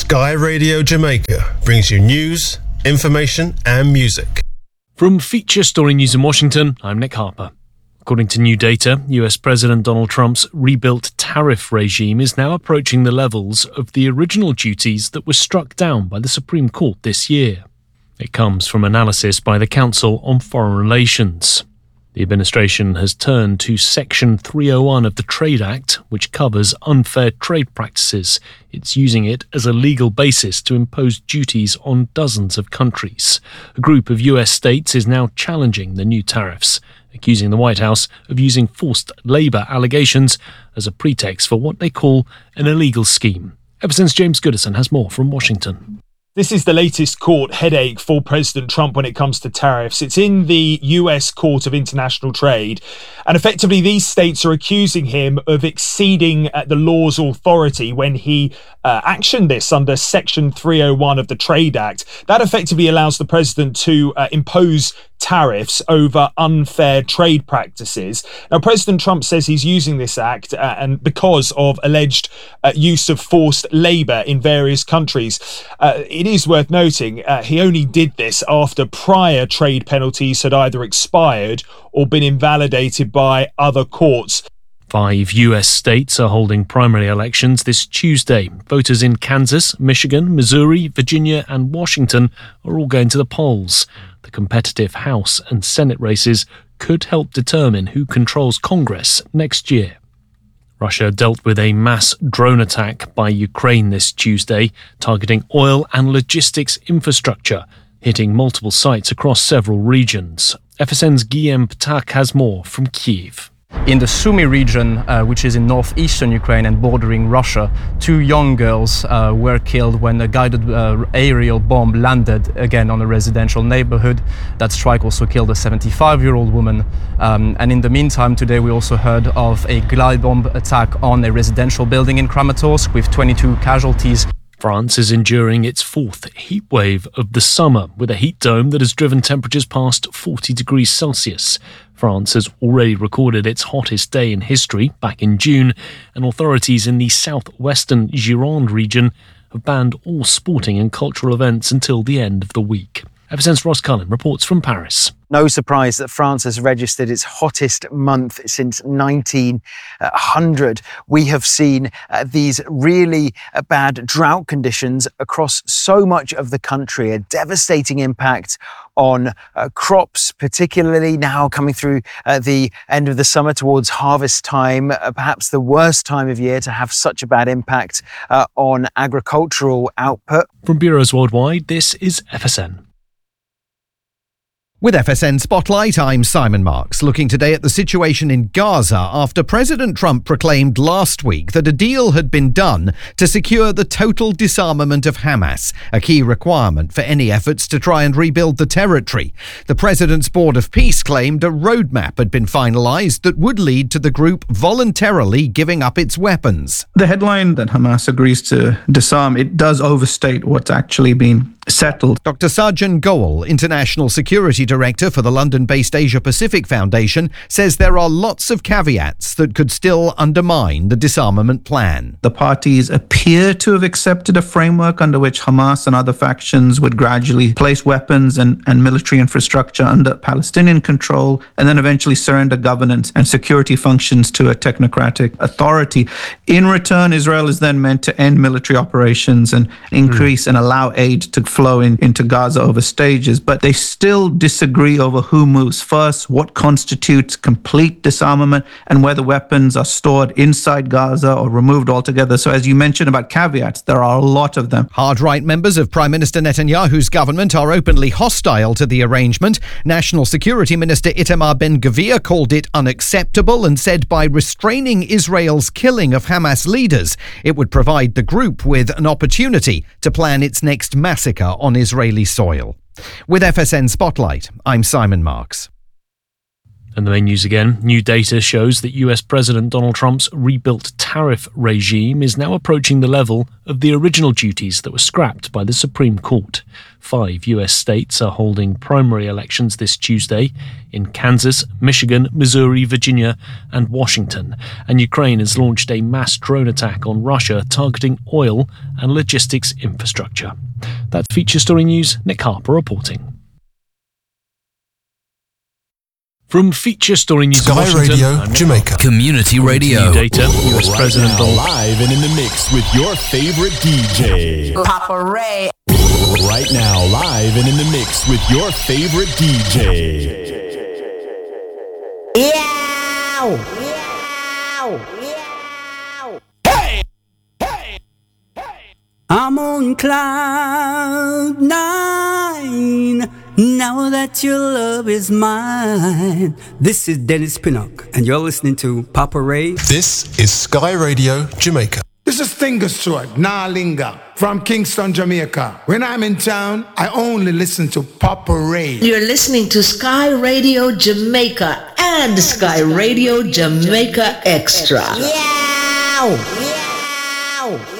Sky Radio Jamaica brings you news, information and music. From Feature Story News in Washington, I'm Nick Harper. According to new data, US President Donald Trump's rebuilt tariff regime is now approaching the levels of the original duties that were struck down by the Supreme Court this year. It comes from analysis by the Council on Foreign Relations. The administration has turned to Section 301 of the Trade Act, which covers unfair trade practices. It's using it as a legal basis to impose duties on dozens of countries. A group of US states is now challenging the new tariffs, accusing the White House of using forced labour allegations as a pretext for what they call an illegal scheme. Ever since James Goodison has more from Washington. This is the latest court headache for President Trump when it comes to tariffs. It's in the US Court of International Trade. And effectively, these states are accusing him of exceeding the law's authority when he actioned this under Section 301 of the Trade Act. That effectively allows the president to impose tariffs over unfair trade practices. Now, President Trump says he's using this act and because of alleged use of forced labour in various countries. It is worth noting he only did this after prior trade penalties had either expired or been invalidated by other courts. 5 US states are holding primary elections this Tuesday. Voters in Kansas, Michigan, Missouri, Virginia and Washington are all going to the polls. The competitive House and Senate races could help determine who controls Congress next year. Russia dealt with a mass drone attack by Ukraine this Tuesday, targeting oil and logistics infrastructure, hitting multiple sites across several regions. FSN's Guillaume Ptak has more from Kyiv. In the Sumy region, which is in northeastern Ukraine and bordering Russia, 2 young girls were killed when a guided aerial bomb landed again on a residential neighborhood. That strike also killed a 75-year-old woman. And in the meantime, today we also heard of a glide bomb attack on a residential building in Kramatorsk with 22 casualties. France is enduring its 4th heat wave of the summer, with a heat dome that has driven temperatures past 40 degrees Celsius. France has already recorded its hottest day in history back in June, and authorities in the southwestern Gironde region have banned all sporting and cultural events until the end of the week. FSN's Ross Cullen reports from Paris. No surprise that France has registered its hottest month since 1900. We have seen these really bad drought conditions across so much of the country, a devastating impact on crops, particularly now coming through the end of the summer towards harvest time, perhaps the worst time of year to have such a bad impact on agricultural output. From Bureaus Worldwide, this is FSN. With FSN Spotlight, I'm Simon Marks, looking today at the situation in Gaza after President Trump proclaimed last week that a deal had been done to secure the total disarmament of Hamas, a key requirement for any efforts to try and rebuild the territory. The President's Board of Peace claimed a roadmap had been finalised that would lead to the group voluntarily giving up its weapons. The headline that Hamas agrees to disarm, it does overstate what's actually been settled. Dr. Sarjan Goel, International Security Director for the London-based Asia-Pacific Foundation, says there are lots of caveats that could still undermine the disarmament plan. The parties appear to have accepted a framework under which Hamas and other factions would gradually place weapons and military infrastructure under Palestinian control and then eventually surrender governance and security functions to a technocratic authority. In return, Israel is then meant to end military operations and increase and allow aid to flow into Gaza over stages, but they still disagree over who moves first, what constitutes complete disarmament, and whether weapons are stored inside Gaza or removed altogether. So as you mentioned about caveats, there are a lot of them. Hard-right members of Prime Minister Netanyahu's government are openly hostile to the arrangement. National Security Minister Itamar Ben-Gvir called it unacceptable and said by restraining Israel's killing of Hamas leaders, it would provide the group with an opportunity to plan its next massacre on Israeli soil. With FSN Spotlight, I'm Simon Marks. And the main news again. New data shows that US President Donald Trump's rebuilt tariff regime is now approaching the level of the original duties that were scrapped by the Supreme Court. 5 US states are holding primary elections this Tuesday in Kansas, Michigan, Missouri, Virginia and Washington. And Ukraine has launched a mass drone attack on Russia targeting oil and logistics infrastructure. That's Feature Story News. Nick Harper reporting. From Feature Story News Sky in Washington, Radio, I'm Nick Jamaica. Harper. Community Radio. New data, US Right President now, Donald live and in the mix with your favorite DJ. Papa Ray. Right now, live and in the mix with your favorite DJ. Yow! Yow! Yow! Hey! Hey! Hey! I'm on cloud 9. Now that your love is mine. This is Dennis Pinnock, and you're listening to Papa Ray. This is Sky Radio, Jamaica. This is Finger Sword, Nalinga, from Kingston, Jamaica. When I'm in town, I only listen to Papa Ray. You're listening to Sky Radio Jamaica and Sky Radio Jamaica Extra. Yow! Yow!